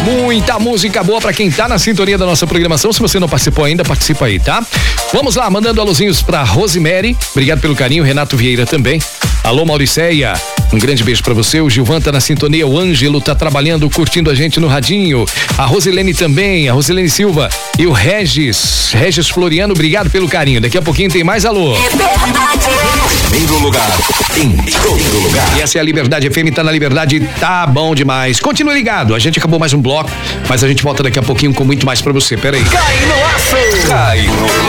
Muita música boa pra quem tá na sintonia da nossa programação. Se você não participou ainda, participa aí, tá? Vamos lá, mandando alôzinhos pra Rosemary. Obrigado pelo carinho, Renato Vieira também. Alô, Mauricéia. Um grande beijo pra você. O Gilvan tá na sintonia. O Ângelo tá trabalhando, curtindo a gente no radinho. A Rosilene também. A Rosilene Silva. E o Regis Floriano, obrigado pelo carinho. Daqui a pouquinho tem mais alô. Em todo lugar. Em todo lugar. E essa é a Liberdade FM, tá na Liberdade, tá bom demais. Continue ligado. A gente acabou mais um bloco, mas a gente volta daqui a pouquinho com muito mais pra você. Pera aí. Cai no laço. Cai no laço.